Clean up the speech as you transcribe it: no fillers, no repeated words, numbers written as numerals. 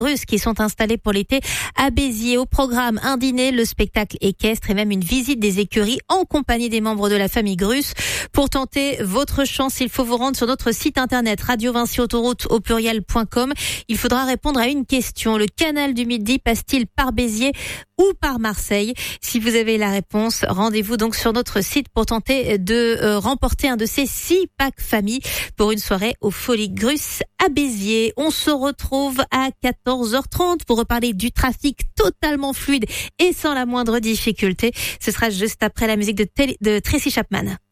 Russes qui sont installés pour l'été à Béziers. Au programme, un dîner, le spectacle équestre et même une visite des écuries en compagnie des membres de la famille Grus. Pour tenter votre chance, il faut vous rendre sur notre site internet radiovincyautoroute.com. Il faudra répondre à une question. Le canal du Midi passe-t-il par Béziers ou par Marseille? Si vous avez la réponse, rendez-vous donc sur notre site pour tenter de remporter un de ces 6 packs famille pour une soirée aux Folies Grus à Béziers. On se retrouve à 14h30 pour reparler du trafic totalement fluide et sans la moindre difficulté. Ce sera juste après la musique de Tracy Chapman.